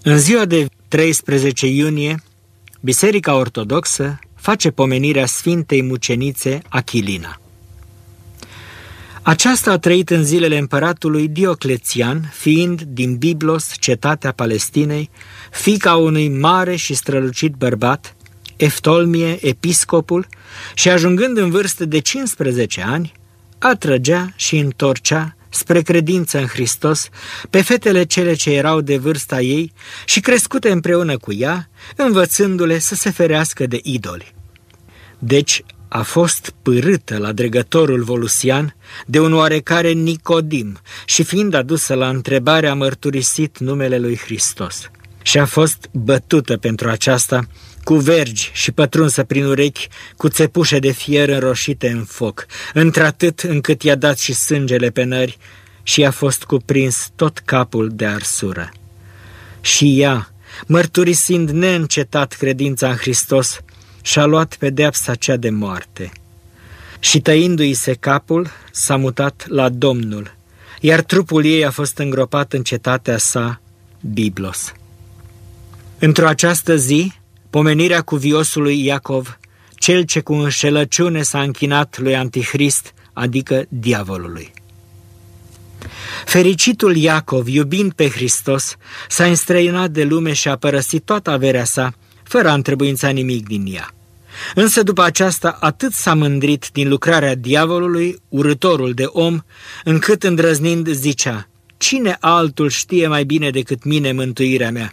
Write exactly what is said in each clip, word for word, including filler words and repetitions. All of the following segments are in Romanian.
În ziua de treisprezece iunie, Biserica Ortodoxă face pomenirea Sfintei Mucenițe Achilina. Aceasta a trăit în zilele împăratului Dioclețian, fiind din Biblos, cetatea Palestinei, fiica unui mare și strălucit bărbat, Eftolmie, episcopul, și ajungând în vârstă de cincisprezece ani, atrăgea și întorcea spre credință în Hristos pe fetele cele ce erau de vârsta ei și crescute împreună cu ea, învățându-le să se ferească de idoli. Deci a fost pârâtă la dregătorul volusian de un oarecare Nicodim și fiind adusă la întrebare a mărturisit numele lui Hristos. Și a fost bătută pentru aceasta cu vergi și pătrunsă prin urechi cu țepușe de fier înroșite în foc, într-atât încât i-a dat și sângele pe nări și i-a fost cuprins tot capul de arsură. Și ea, mărturisind neîncetat credința în Hristos, și-a luat pedeapsa cea de moarte. Și tăindu-i se capul, s-a mutat la Domnul, iar trupul ei a fost îngropat în cetatea sa, Biblos. Într-o această zi, pomenirea cuviosului Iacov, cel ce cu înșelăciune s-a închinat lui Antichrist, adică diavolului. Fericitul Iacov, iubind pe Hristos, s-a înstrăinat de lume și a părăsit toată averea sa, fără a întrebuința nimic din ea. Însă după aceasta atât s-a mândrit din lucrarea diavolului, urâtorul de om, încât îndrăznind zicea: cine altul știe mai bine decât mine mântuirea mea?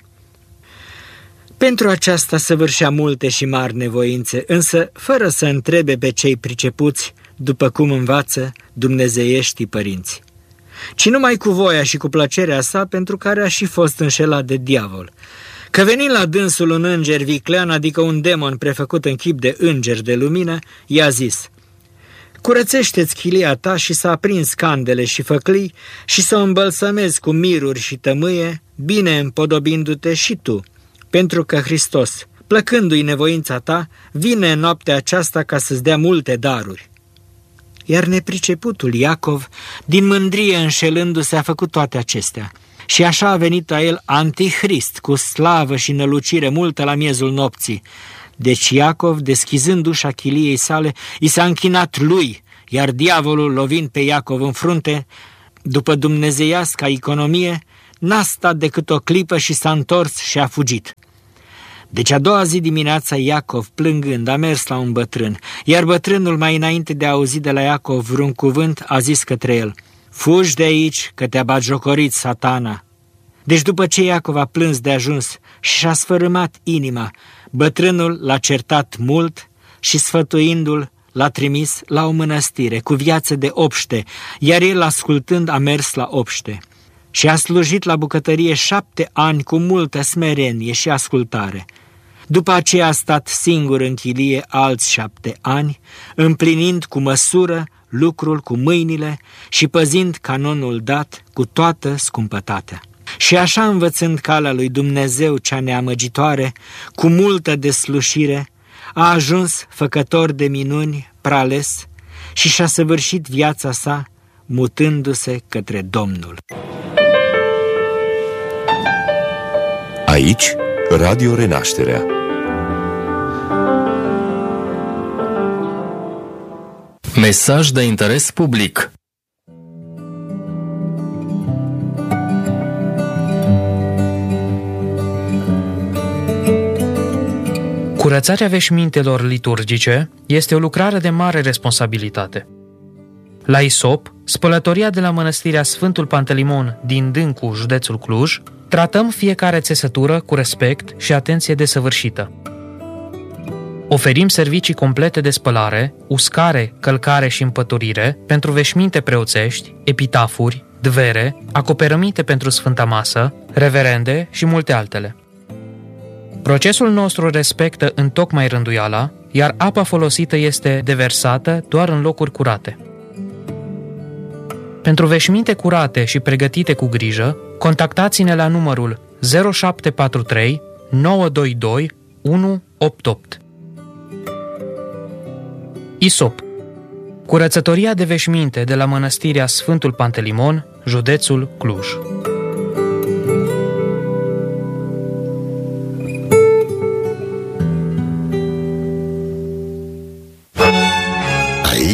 Pentru aceasta săvârșea multe și mari nevoințe, însă fără să întrebe pe cei pricepuți, după cum învață dumnezeieștii părinți, ci numai cu voia și cu plăcerea sa, pentru care a și fost înșelat de diavol. Că venind la dânsul un înger viclean, adică un demon prefăcut în chip de înger de lumină, i-a zis: curățește-ți chilia ta și să aprinzi candele și făclii și să o îmbălsămezi cu miruri și tămâie, bine împodobindu-te și tu, pentru că Hristos, plăcându-i nevoința ta, vine în noaptea aceasta ca să-ți dea multe daruri. Iar nepriceputul Iacov, din mândrie înșelându-se, a făcut toate acestea. Și așa a venit la el Antichrist, cu slavă și nălucire multă la miezul nopții. Deci Iacov, deschizând ușa chiliei sale, i s-a închinat lui, iar diavolul, lovind pe Iacov în frunte, după dumnezeiasca economie, n-a stat decât o clipă și s-a întors și a fugit. Deci a doua zi dimineața Iacov, plângând, a mers la un bătrân, iar bătrânul, mai înainte de a auzi de la Iacov vreun cuvânt, a zis către el: fugi de aici, că te-a batjocorit Satana. Deci după ce Iacov a plâns de ajuns și și-a sfărâmat inima, bătrânul l-a certat mult și, sfătuindu-l, l-a trimis la o mănăstire cu viață de obște, iar el, ascultând, a mers la obște. Și a slujit la bucătărie șapte ani cu multă smerenie și ascultare. După aceea a stat singur în chilie alți șapte ani, împlinind cu măsură lucrul cu mâinile și păzind canonul dat cu toată scumpătatea. Și așa, învățând calea lui Dumnezeu cea neamăgitoare, cu multă deslușire, a ajuns făcător de minuni prales și și-a săvârșit viața sa mutându-se către Domnul. Aici, Radio Renașterea. Mesaj de interes public. Curățarea veșmintelor liturgice este o lucrare de mare responsabilitate. La Isop, spălătoria de la mănăstirea Sfântul Pantelimon din Dâncu, județul Cluj, tratăm fiecare țesătură cu respect și atenție desăvârșită. Oferim servicii complete de spălare, uscare, călcare și împăturire pentru veșminte preoțești, epitafuri, dvere, acoperăminte pentru Sfânta Masă, reverende și multe altele. Procesul nostru respectă întocmai rânduiala, iar apa folosită este deversată doar în locuri curate. Pentru veșminte curate și pregătite cu grijă, contactați-ne la numărul zero șapte patru trei nouă doi doi unu opt opt. Isop, curățătoria de veșminte de la mănăstirea Sfântul Pantelimon, județul Cluj.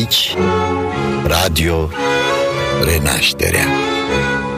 Aici, Radio Renașterea.